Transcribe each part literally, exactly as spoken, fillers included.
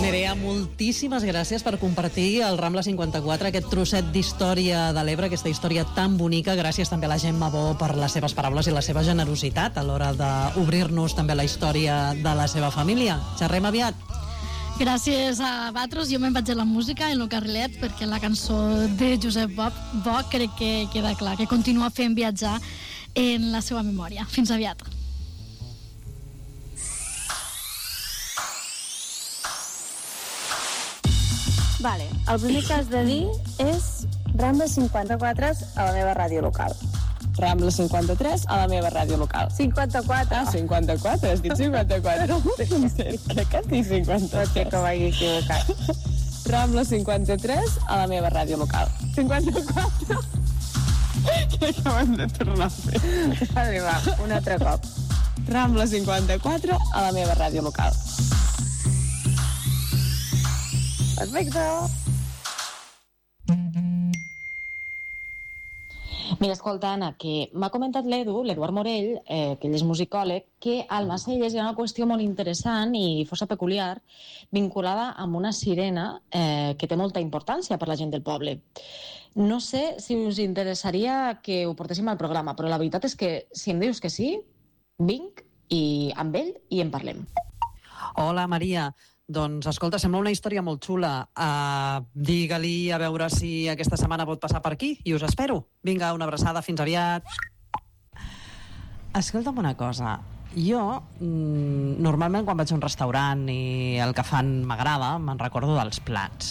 Nerea, moltíssimes gràcies per compartir el Rambla cinquanta-quatre, aquest trosset d'història de l'Ebre, aquesta història tan bonica. Gràcies també a la Gemma Bo per les seves paraules i la seva generositat a l'hora d'obrir-nos també la història de la seva família. Xerrem aviat. Gràcies a vosaltres. Jo me'n vaig a la música, en el carrilet, perquè la cançó de Josep Boc, Boc crec que queda clar, que continua fent viatjar en la seva memòria. Fins aviat. Vale, el primer que has de dir és Rambla cinquanta-quatre a la meva ràdio local. Rambla cinquanta-tres a la meva ràdio local. cinquanta-quatre? Ah, cinquanta-quatre, has dit cinquanta-quatre. Crec que has dit cinquanta-tres. No sé que m'hagi equivocat. Rambla cinquanta-tres a la meva ràdio local. cinquanta-quatre? Crec que ho hem de tornar a fer. Vale, va, un altre cop. Rambla cinquanta-quatre a la meva ràdio local. Perfecte. Mira, escolta, Anna, que m'ha comentat l'Edu, l'Eduard Morell, eh, que ell és musicòleg, que al Macelles hi ha una qüestió molt interessant i força peculiar vinculada amb una sirena eh, que té molta importància per la gent del poble. No sé si us interessaria que ho portéssim al programa, però la veritat és que si em dius que sí, vinc i amb ell i en parlem. Hola, Maria. Doncs, escolta, sembla una història molt xula. Uh, digue-li a veure si aquesta setmana pot passar per aquí i us espero. Vinga, una abraçada, fins aviat. Escolta'm una cosa. Jo, mm, normalment quan vaig a un restaurant i el que fan m'agrada, me'n recordo dels plats.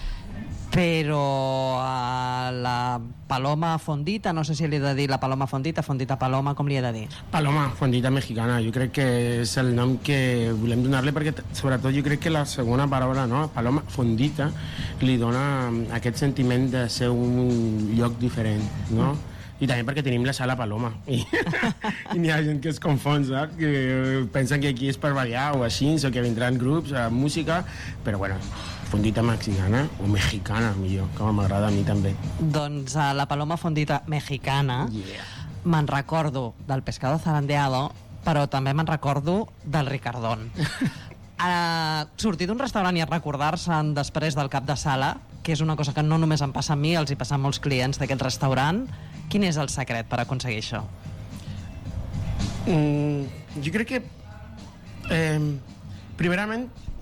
Però a la paloma fondita, no sé si li he de dir la paloma fondita, fondita paloma, com li he de dir? Paloma fondita mexicana, jo crec que és el nom que volem donar-li, perquè sobretot jo crec que la segona paraula, no? Paloma fondita, li dona aquest sentiment de ser un lloc diferent, no? I també perquè tenim la sala Paloma i, i n'hi ha gent que es confon, saps? Que pensen que aquí és per ballar o així, o que vindran grups a música, però bueno, fondita mexicana o mexicana, millor, que m'agrada a mi també. Doncs a la paloma fondita mexicana Yeah. me'n recordo del pescado zarandeado, però també me'n recordo del Ricardón. Uh, sortir d'un restaurant i recordar-se'n després del cap de sala, que és una cosa que no només em passa a mi, els hi passa a molts clients d'aquest restaurant. Quin és el secret per aconseguir això? Mm, jo crec que eh, primerament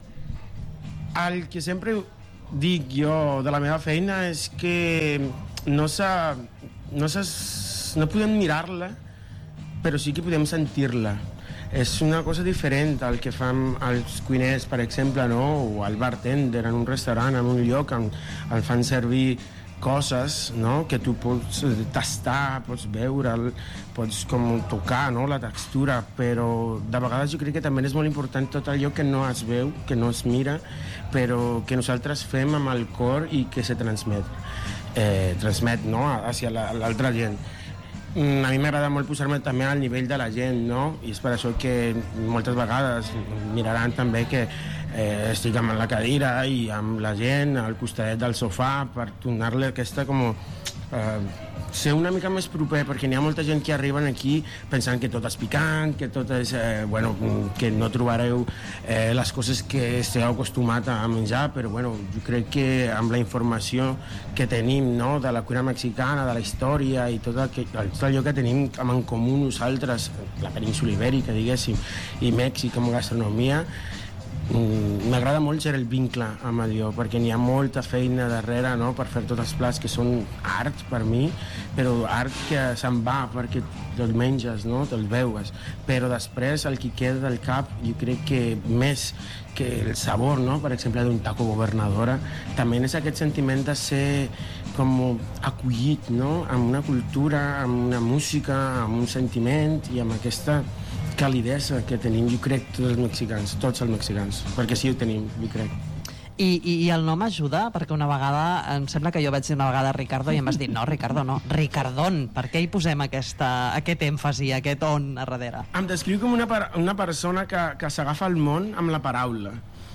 el que sempre dic jo de la meva feina és que no s'ha no, no podem mirar-la, però sí que podem sentir-la. És una cosa diferent al que fan els cuiners, per exemple, no? O el bartender en un restaurant, en un lloc on el fan servir coses, no? Que tu pots tastar, pots veure, pots com tocar, no? La textura, però de vegades jo crec que també és molt important tot allò que no es veu, que no es mira, però que nosaltres fem amb el cor i que se transmet, eh, transmet, no? Hacia l'altra gent. A mi m'agrada molt posar-me també al nivell de la gent, no? I és per això que moltes vegades miraran també que eh, estic amb la cadira i amb la gent al costadet del sofà per donar-li aquesta com eh, ser una mica més proper, perquè n'hi ha molta gent que arriben aquí pensant que tot és picant, que tot és, eh, bueno, que no trobareu eh, les coses que esteu acostumat a menjar, però bueno, jo crec que amb la informació que tenim, no?, de la cuina mexicana, de la història i tot, aqu tot allò que tenim en comú nosaltres, la península ibèrica, diguéssim, i Mèxic com a gastronomia, m'agrada molt ser el vincle amb allò, perquè n'hi ha molta feina darrere, no?, per fer tots els plats que són art per mi, però art que se'n va perquè te'l menges, no?, te'l veus, però després el que queda del cap, jo crec que més que el sabor, no?, per exemple, d'un taco governadora, també és aquest sentiment de ser com acollit, no?, amb una cultura, amb una música, amb un sentiment i amb aquesta calidesa que tenim, jo crec, tots els mexicans, tots els mexicans, perquè sí ho tenim, jo crec. I, i, i el nom ajuda? Perquè una vegada, em sembla que jo vaig dir una vegada Ricardo i em vas dir, no, Ricardo, no, Ricardón. Per què hi posem aquesta, aquest èmfasi, aquest on a darrere? Em descriu com una, una persona que, que s'agafa el món amb la paraula.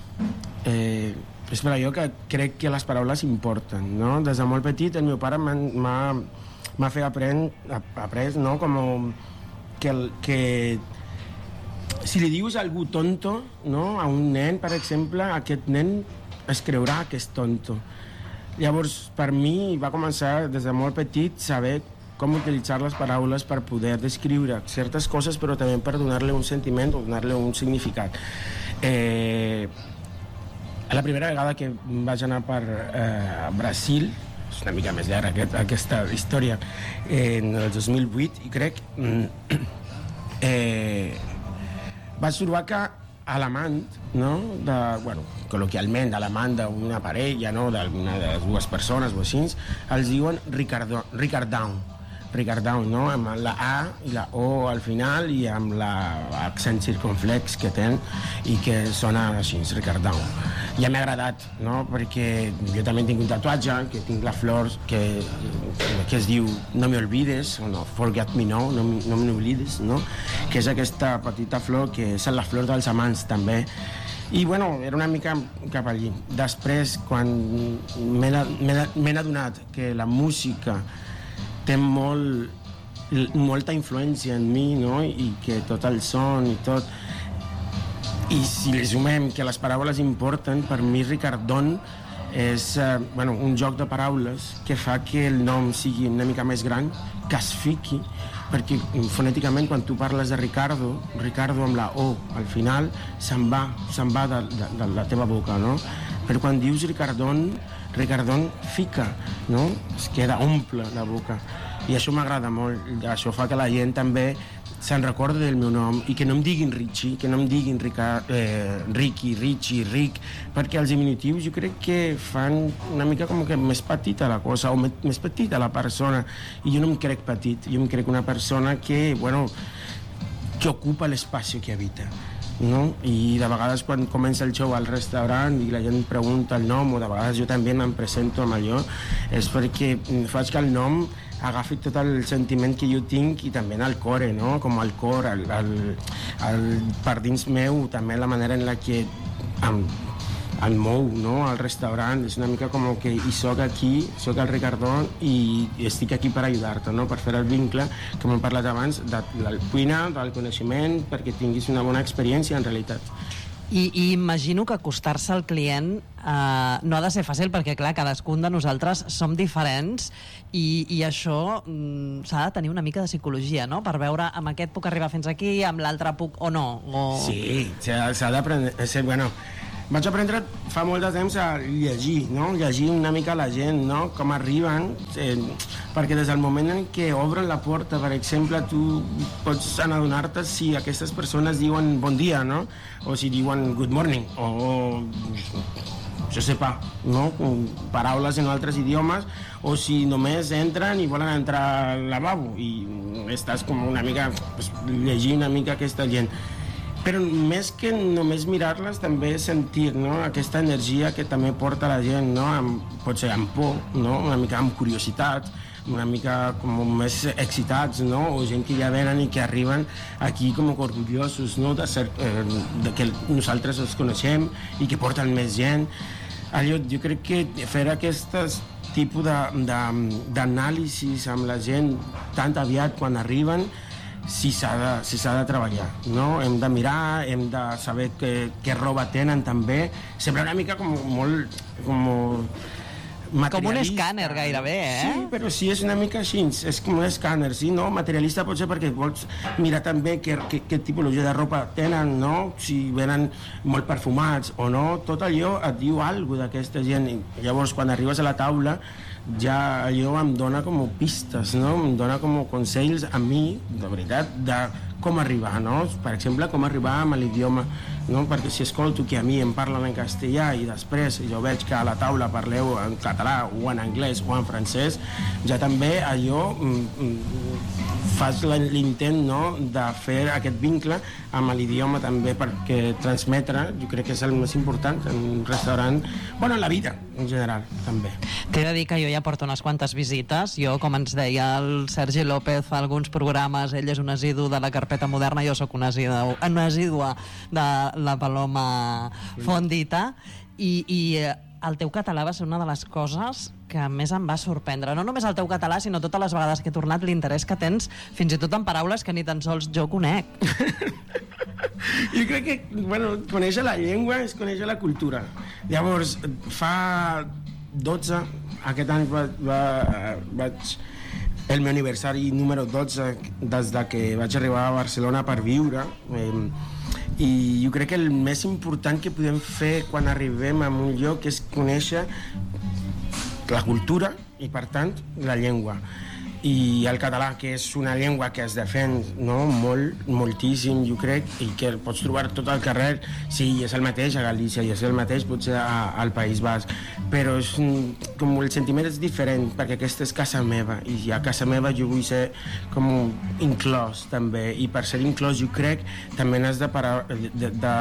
Eh, és per allò que crec que les paraules importen, no? Des de molt petit el meu pare m'ha fet aprendre, après, no?, com que, el, que si li dius a algú tonto, no? A un nen, per exemple, aquest nen es creurà que és tonto. Llavors, per mi, va començar des de molt petit saber com utilitzar les paraules per poder descriure certes coses, però també per donar-li un sentiment o donar-li un significat. Eh, la primera vegada que vaig anar per eh, Brasil, és una mica més llarga aquest, aquesta història, eh, en el dos mil vuit, i crec, eh, vaig trobar que a l'amant, no? De, bueno, col·loquialment, a l'amant d'una parella, no? D'alguna de les dues persones o així, els diuen Ricardo, Ricardão, Ricardão, no? Amb la A i la O al final i amb l'accent circunflex que ten i que sona així, Ricardão. Ja m'ha agradat, no? Perquè jo també tinc un tatuatge, que tinc la flor que, que es diu No me olvides, o no, Forget me no, no, no me oblides, no? Que és aquesta petita flor que és la flor dels amants també. I bueno, era una mica cap allí. Després, quan m'he adonat que la música té molt, molta influència en mi, no? I que tot el son i tot... I si li sumem que les paraules importen, per mi Ricardón és eh, bueno, un joc de paraules que fa que el nom sigui una mica més gran, que es fiqui, perquè fonèticament quan tu parles de Ricardo, Ricardo amb la O al final, se'n va, se'n va de, de, de la teva boca, no? Però quan dius Ricardón, Ricardón fica, no? Es queda, omple la boca. I això m'agrada molt, això fa que la gent també se'n recorda del meu nom i que no em diguin Richie, que no em diguin Rica, eh, Ricky, Richie, Rick, perquè els diminutius jo crec que fan una mica com que més petita la cosa, o més petita la persona, i jo no em crec petit, jo em crec una persona que, bueno, que ocupa l'espai que habita, no? I de vegades quan comença el show al restaurant i la gent pregunta el nom, o de vegades jo també em presento amb allò, és perquè faig que el nom agafi tot el sentiment que jo tinc i també en el core, no? Com el cor, el, el, el, per dins meu, també la manera en la que em, em mou, no? Al restaurant, és una mica com que hi soc aquí, soc el Ricardó i estic aquí per ajudar-te, no? Per fer el vincle, com hem parlat abans, de la cuina, del coneixement, perquè tinguis una bona experiència en realitat. I, i imagino que acostar-se al client eh, no ha de ser fàcil perquè, clar, cadascun de nosaltres som diferents i, i això mm, s'ha de tenir una mica de psicologia, no? Per veure amb aquest puc arribar fins aquí, amb l'altre puc o no. O... Sí, s'ha d'aprendre... Bueno, vaig aprendre fa molt de temps a llegir, no? Llegir una mica la gent, no? Com arriben, eh, perquè des del moment en què obren la porta, per exemple, tu pots adonar-te si aquestes persones diuen bon dia, no? O si diuen good morning, o jo sé pas, no? Paraules en altres idiomes, o si només entren i volen entrar al lavabo i estàs com una mica, pues, llegint una mica aquesta gent. Però més que només mirar-les, també sentir, no? Aquesta energia que també porta la gent, no? Amb, pot ser amb por, no? Una mica amb curiositat, una mica com més excitats, no? O gent que ja venen i que arriben aquí com orgullosos, no? De, ser, eh, de que nosaltres els coneixem i que porten més gent. Allò, jo crec que fer aquest tipus d'anàlisis amb la gent tan aviat quan arriben, si s'ha de, si s'ha de treballar, no? Hem de mirar, hem de saber que, que roba tenen també, sembla una mica com molt com materialista. Com un escàner gairebé, eh? Sí, però sí, és una mica així, és com un escàner, sí, no? Materialista pot ser perquè vols mirar també què, què, què tipologia de roba tenen, no? Si venen molt perfumats o no, tot allò et diu alguna cosa d'aquesta gent. I llavors, quan arribes a la taula, ja allò em dona com pistes, no? Em dona com consells a mi, de veritat, de com arribar, no? Per exemple, com arribar amb l'idioma, no? Perquè si escolto que a mi em parlen en castellà i després jo veig que a la taula parleu en català o en anglès o en francès, ja també allò mm, fas l'intent, no?, de fer aquest vincle amb l'idioma també, perquè transmetre, jo crec que és el més important en un restaurant, bueno, en la vida en general també. T'he de dir que jo ja porto unes quantes visites. Jo, com ens deia el Sergi López fa alguns programes, ell és un asidu de la carpeta moderna, jo sóc una asidua, una asidua de la Paloma Fondita, i, i el teu català va ser una de les coses que més em va sorprendre. No només el teu català, sinó totes les vegades que he tornat, l'interès que tens, fins i tot en paraules que ni tan sols jo conec. Jo crec que, bueno, conèixer la llengua és conèixer la cultura. Llavors, fa dotze, aquest any va, va, vaig... el meu aniversari número dotze des de que vaig arribar a Barcelona per viure, eh, i jo crec que el més important que podem fer quan arribem a un lloc és conèixer la cultura i, per tant, la llengua. I el català, que és una llengua que es defèn, no? Molt, moltíssim, jo crec, i que el pots trobar tot al carrer. Sí, és el mateix a Galícia i és el mateix potser a, al País Basc, però és, com el sentiment és diferent, perquè aquesta és casa meva, i a casa meva jo vull ser com inclòs també, i per ser inclòs jo crec també n'has de parar de, de,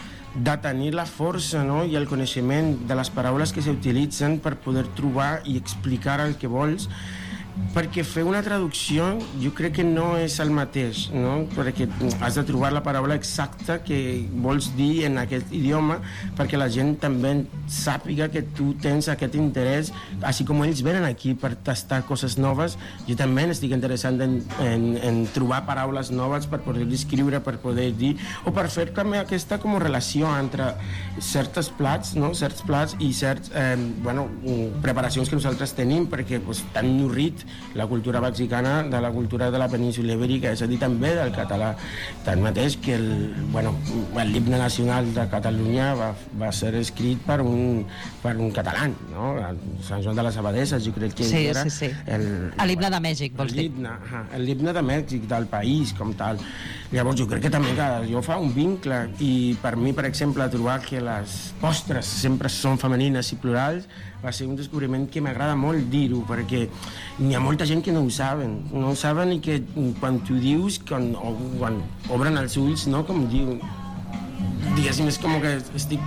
de tenir la força, no? I el coneixement de les paraules que s'utilitzen per poder trobar i explicar el que vols, perquè fer una traducció jo crec que no és el mateix, no? Perquè has de trobar la paraula exacta que vols dir en aquest idioma perquè la gent també sàpiga que tu tens aquest interès, així com ells venen aquí per tastar coses noves, jo també estic interessat en, en, en trobar paraules noves per poder escriure, per poder dir, o per fer també aquesta com relació entre certs plats, no? Certs plats i certs, eh, bueno, preparacions que nosaltres tenim, perquè pues, tan nourrit la cultura mexicana de la cultura de la península ibèrica, és a dir, també del català. Tanmateix que el, bueno, l'himne nacional de Catalunya va, va ser escrit per un, per un català, no? Sant Joan de les Abadesses, jo crec que sí, era... Sí, sí, el, l'himne de Mèxic, vols dir? L'himne de Mèxic, del país, com tal. Llavors, jo crec que també que jo fa un vincle, i per mi, per exemple, trobar que les postres sempre són femenines i plurals va ser un descobriment que m'agrada molt dir-ho, perquè n'hi ha molta gent que no ho saben, no ho saben, i que quan tu dius, quan, o, quan obren els ulls, no? Com diu, diguéssim, és com que estic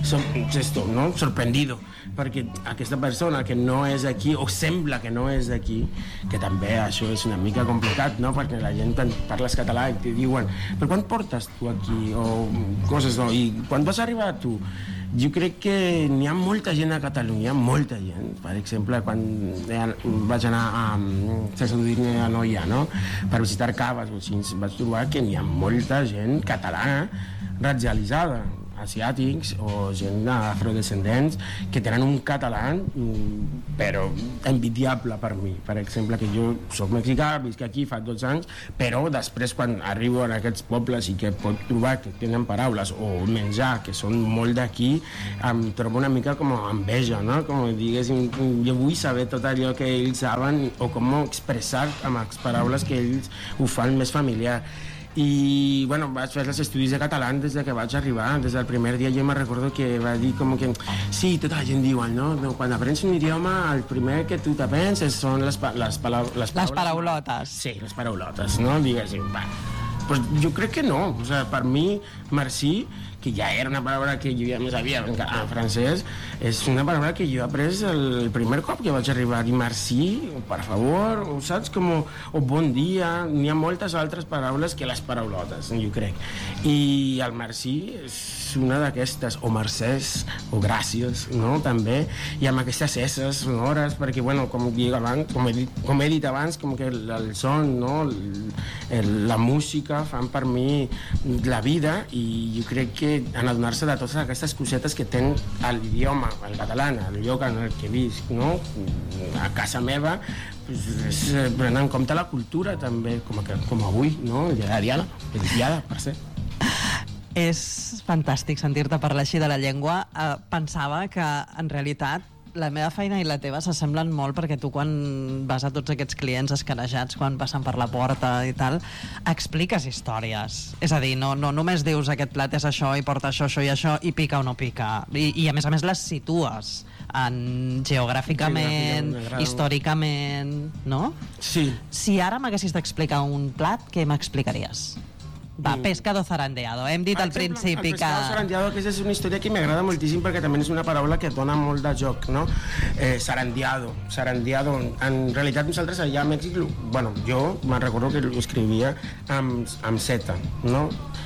esto, no? Sorprendido, perquè aquesta persona que no és aquí, o sembla que no és aquí, que també això és una mica complicat, no? Perquè la gent quan parles català i te diuen, però quan portes tu aquí? O coses, no? I quan vas arribar tu? Jo crec que n'hi ha molta gent a Catalunya, molta gent. Per exemple, quan vaig anar a, sense dir-ne a Noia, no? Per visitar caves, vaig trobar que n'hi ha molta gent catalana racialitzada, asiàtics o gent afrodescendents que tenen un català però envidiable per mi. Per exemple, que jo soc mexicà, visc aquí fa dotze anys, però després quan arribo a aquests pobles i que pot trobar que tenen paraules o menjar que són molt d'aquí, em trobo una mica com enveja, no? Com diguéssim, jo vull saber tot allò que ells saben o com expressar amb les paraules que ells ho fan més familiar. I bueno, vaig fer els estudis de català des de que vaig arribar. Des del primer dia jo me recordo que va dir com que sí, tota la gent diu, no? Quan aprens un idioma el primer que tu t'apenses són les, les, pala les, les paraulotes. Sí, les paraulotes, no? Diguéssim, va. Pues jo crec que no, o sea, per mi merci, que ja era una paraula que jo ja me sabia en, en francès, és una paraula que jo he après el primer cop que vaig arribar, i merci, per favor, o saps, com, o bon dia, n'hi ha moltes altres paraules que les paraulotes, jo crec, i el merci és una d'aquestes, o mercès, o gràcies, no?, també, i amb aquestes esses sonores, perquè, bueno, com dic abans, com he dit, com he dit abans, com que el, el son, no?, el, el, la música fan per mi la vida, i jo crec que en adonar-se de totes aquestes cosetes que ten l'idioma, el català, el lloc en el que visc, no?, a casa meva, pues, és prendre en compte la cultura també, com, a, com avui, no?, el dia de Diada, el Diada, per ser. És fantàstic sentir-te parlar així de la llengua. Eh, pensava que, en realitat, la meva feina i la teva s'assemblen molt, perquè tu, quan vas a tots aquests clients escarejats, quan passen per la porta i tal, expliques històries. És a dir, no, no només dius aquest plat és això i porta això, això i això, i pica o no pica. I, i a més a més les situes en geogràficament, històricament, no? Sí. Si ara m'haguessis d'explicar un plat, què m'explicaries? Va, pescado zarandeado. Hem dit per al exemple, principi el que... El pescado zarandeado, que és una història que m'agrada moltíssim perquè també és una paraula que dona molt de joc, no? Eh, zarandeado, zarandeado. En realitat nosaltres allà a Mèxic, bueno, jo me'n recordo que ho escrivia amb, amb Z, no?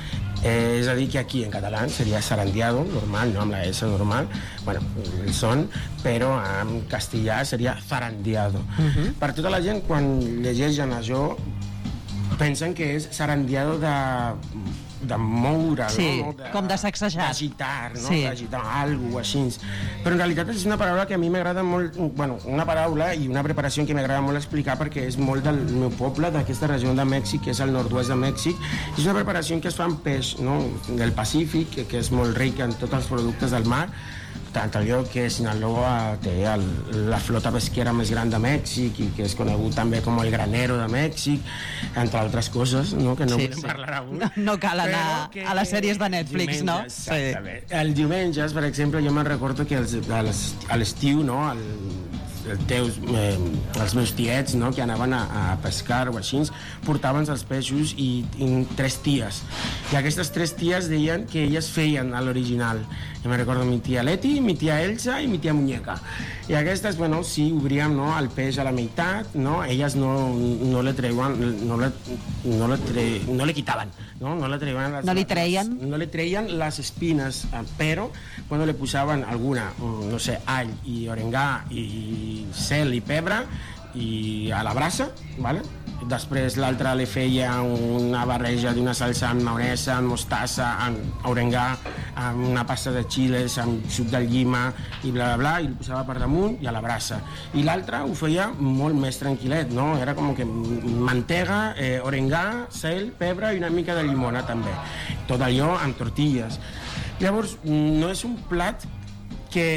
Eh, és a dir, que aquí en català seria zarandeado, normal, no amb la S normal, bueno, el son, però en castellà seria zarandeado. Uh-huh. Per tota la gent, quan llegeixen això, pensen que és zarandeado de, de moure, sí, no? De, com de sacsejat. D'agitar, no? Sí. D'agitar alguna cosa així. Però en realitat és una paraula que a mi m'agrada molt, bueno, una paraula i una preparació que m'agrada molt explicar perquè és molt del meu poble, d'aquesta regió de Mèxic, que és el nord-oest de Mèxic. És una preparació que es fa amb peix, no? Del Pacífic, que és molt ric en tots els productes del mar. Tant allò que Sinaloa té el, la flota pesquera més gran de Mèxic i que és conegut també com el granero de Mèxic, entre altres coses, no? Que no sí, volem sí. parlar avui. No, no cal anar a les sèries de Netflix, no? Exactament. Sí. El diumenges, per exemple, jo me'n recordo que els, els, a l'estiu, no? El, els, teus, eh, els meus tiets, no? Que anaven a, a pescar o així, portaven els peixos i, i tres ties. I aquestes tres ties deien que elles feien a l'original. Jo me recordo mi tia Leti, mi tia Elsa i mi tia Muñeca. I aquestes, bueno, sí, obríem, no, el peix a la meitat, no? Elles no, no le treuen, no le, no le, tre, no le quitaven, no? No le treien les, no li treien? Les, no le treien les espines, però quan le posaven alguna, no sé, all i orengà i cel i pebre i a la brasa, ¿vale? Després l'altre li feia una barreja d'una salsa amb maonesa, amb mostassa, amb orengà, amb una pasta de xiles, amb suc de llima i bla, bla, bla, i el posava per damunt i a la brasa. I l'altre ho feia molt més tranquil·let, no? Era com que mantega, eh, orengà, cel, pebre i una mica de llimona també. Tot allò amb tortilles. Llavors, no és un plat que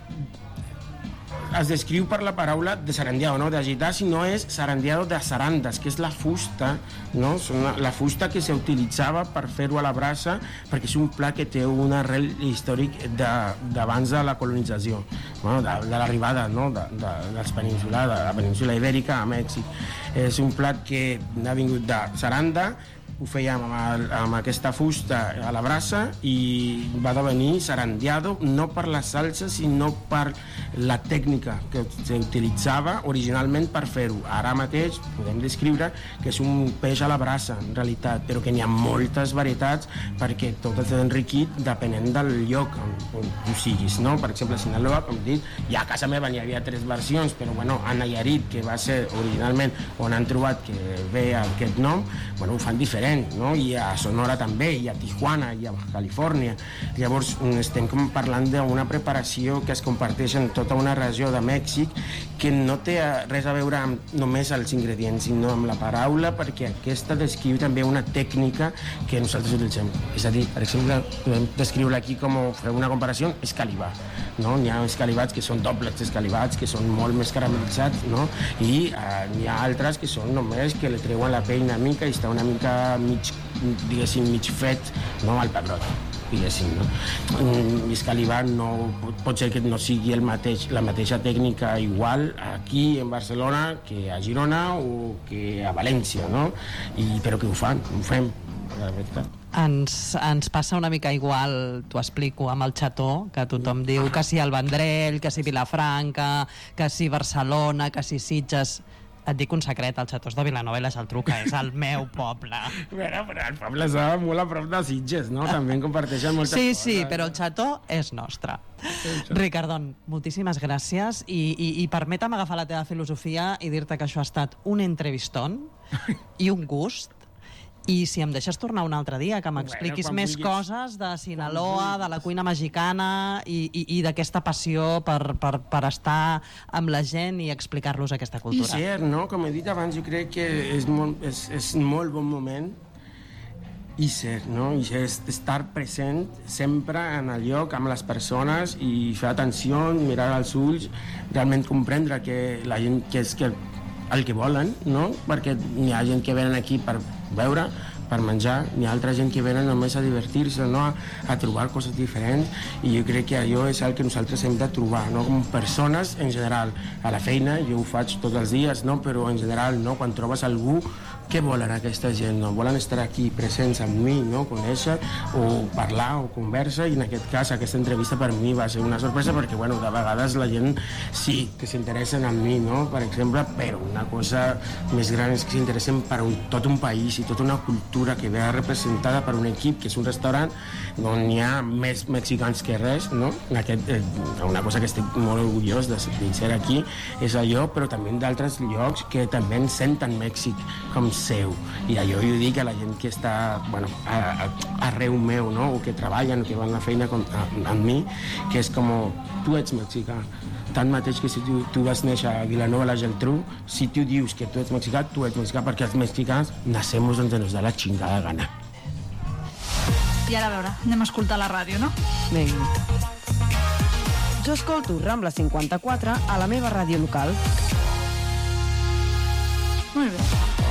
es descriu per la paraula de zarandeado, no? D'agitar, sinó és zarandeado de zarandes, que és la fusta, no? La fusta que s'utilitzava per fer-ho a la brasa, perquè és un plat que té un arrel històric d'abans de, de la colonització, no? de, de l'arribada, no? de, de, dels peninsulars, de la península ibèrica a Mèxic. És un plat que ha vingut de zaranda, ho fèiem amb, el, amb aquesta fusta a la brasa i va devenir zarandeado no per la salsa sinó per la tècnica que s'utilitzava originalment per fer-ho. Ara mateix podem descriure que és un peix a la brasa en realitat, però que n'hi ha moltes varietats perquè tot és enriquit depenent del lloc on, on tu siguis, no? Per exemple, a Sinaloa, com he dit, ja a casa meva n'hi havia tres versions, però bueno, a Nayarit, que va ser originalment on han trobat que ve aquest nom, bueno, ho fan diferent, no? I a Sonora també, i a Tijuana, i a Califòrnia. Llavors estem com parlant d'una preparació que es comparteix en tota una regió de Mèxic que no té res a veure amb només els ingredients, sinó amb la paraula, perquè aquesta descriu també una tècnica que nosaltres utilitzem. És a dir, per exemple, podem descriure aquí com fer una comparació, escalivar, no? N'hi ha escalivats que són dobles escalivats, que són molt més caramelitzats, no? I eh, n'hi ha altres que són només que li treuen la pell una mica i està una mica mig, diguéssim, mig fet, no? Al pebrot, diguéssim, no? I escalivar no, pot ser que no sigui el mateix, la mateixa tècnica igual aquí en Barcelona que a Girona o que a València, no? I, però que ho fan, ho fem, la veritat. Ens, ens passa una mica igual, t'ho explico, amb el xató, que tothom diu que si el Vendrell, que si Vilafranca, que si Barcelona, que si Sitges. Et dic un secret, el xató és de Vilanova i la Geltrú, que és el meu poble. Bueno, però el poble està molt a prop de Sitges, no? També en comparteixen moltes sí, coses. Sí, sí, però el xató és nostre. Ricardon, moltíssimes gràcies i, i, i permetem agafar la teva filosofia i dir-te que això ha estat un entrevistón i un gust. I si em deixes tornar un altre dia, que m'expliquis bueno, més vulguis, coses de Sinaloa, de la cuina mexicana i, i, i d'aquesta passió per, per, per estar amb la gent i explicar-los aquesta cultura. I cert, no? Com he dit abans, jo crec que és molt, és, és molt bon moment i cert, no? I és estar present sempre en el lloc, amb les persones i fer atenció, mirar als ulls, realment comprendre que la gent que és que el que volen, no? Perquè hi ha gent que venen aquí per veure, per menjar, hi ha altra gent que venen només a divertir-se, no? a, a trobar coses diferents, i jo crec que allò és el que nosaltres hem de trobar, no? Com persones en general. A la feina jo ho faig tots els dies, no? Però en general, no? Quan trobes algú què volen aquesta gent? No? Volen estar aquí presents amb mi, no? Conèixer o parlar o conversa, i en aquest cas aquesta entrevista per mi va ser una sorpresa perquè, bueno, de vegades la gent sí que s'interessen en mi, no? Per exemple, però una cosa més gran és que s'interessen per un, tot un país i tota una cultura que ve representada per un equip que és un restaurant on hi ha més mexicans que res, no? En aquest, eh, una cosa que estic molt orgullós de, de ser aquí és allò, però també d'altres llocs que també en senten Mèxic com seu, i allò jo dic a la gent que està, bueno, a, a, arreu meu, no? O que treballen o que van a feina com, a, amb mi, que és com, tu ets mexicà, tant mateix que si tu, tu vas néixer a Vilanova la Geltrú, si tu dius que tu ets mexicà, tu ets mexicà, perquè els mexicans nacemos donde nos da la chingada gana. I ara, a veure, anem a escoltar la ràdio, no? Vinga. Jo escolto Rambla cinquanta-quatre a la meva ràdio local. Molt bé.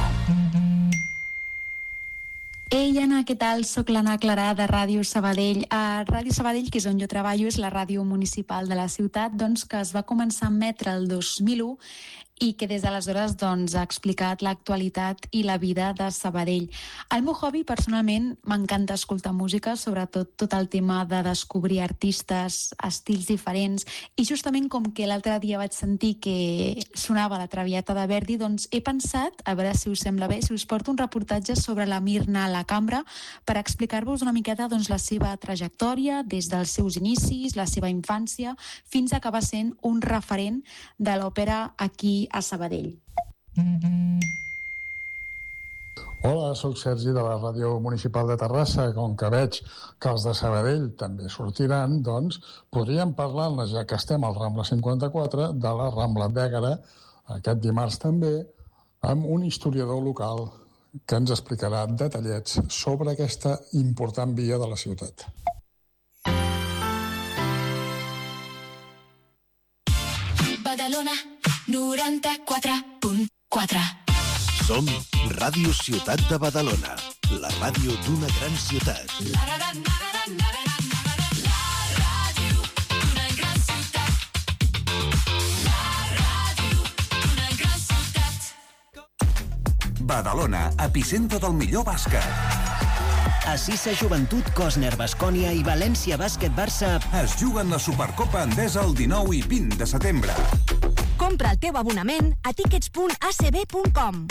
Ei, Anna, què tal? Soc l'Anna Clarà de Ràdio Sabadell. A Ràdio Sabadell, que és on jo treballo, és la ràdio municipal de la ciutat, doncs, que es va començar a emetre el dos mil u i que des d'aleshores doncs, ha explicat l'actualitat i la vida de Sabadell. El meu hobby, personalment, m'encanta escoltar música, sobretot tot el tema de descobrir artistes, estils diferents, i justament com que l'altre dia vaig sentir que sonava la Traviata de Verdi, doncs he pensat, a veure si us sembla bé, si us porto un reportatge sobre la Mirna a la Cambra per explicar-vos una miqueta doncs, la seva trajectòria des dels seus inicis, la seva infància, fins a acabar sent un referent de l'òpera aquí a Sabadell. Hola, sóc Sergi de la Ràdio Municipal de Terrassa. Com que veig que els de Sabadell també sortiran, doncs podríem parlar-ne, ja que estem al Rambla cinquanta-quatre, de la Rambla d'Ègara, aquest dimarts també, amb un historiador local que ens explicarà detallets sobre aquesta important via de la ciutat. Badalona noranta-quatre punt quatre. Som Ràdio Ciutat de Badalona, la ràdio d'una gran ciutat. La ràdio d'una gran ciutat. La ràdio d'una gran ciutat. Badalona, epicentre del millor bàsquet. Assisa Joventut, Cosner, Baskonia i València Bàsquet Barça es juguen la Supercopa Endesa el dinou i vint de setembre. Compra el teu abonament a tickets punt a c b punt com.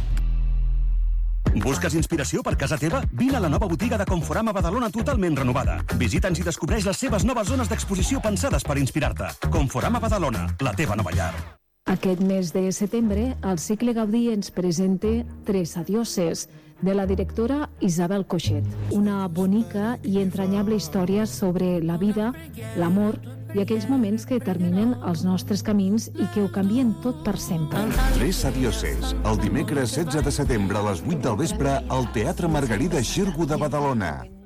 Busques inspiració per casa teva? Vine a la nova botiga de Conforama Badalona totalment renovada. Visita'ns i descobreix les seves noves zones d'exposició pensades per inspirar-te. Conforama Badalona, la teva nova llar. Aquest mes de setembre, el Cicle Gaudí ens presenta Tres adioses, de la directora Isabel Coixet. Una bonica i entranyable història sobre la vida, l'amor i aquells moments que determinen els nostres camins i que ho canvien tot per sempre. Tres adioses, el dimecres setze de setembre a les vuit del vespre al Teatre Margarida Xirgu de Badalona.